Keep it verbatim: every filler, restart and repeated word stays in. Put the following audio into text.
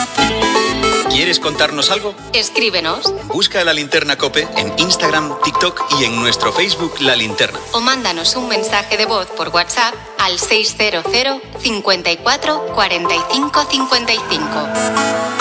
¿Quieres contarnos algo? Escríbenos. Busca La Linterna COPE en Instagram, TikTok y en nuestro Facebook La Linterna. O mándanos un mensaje de voz por WhatsApp al seiscientos cincuenta y cuatro cuarenta y cinco cincuenta y cinco.